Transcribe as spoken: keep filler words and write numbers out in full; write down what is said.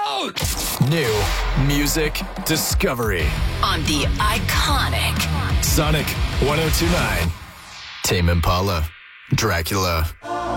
New music discovery on the iconic Sonic one oh two point nine. Tame Impala, Dracula.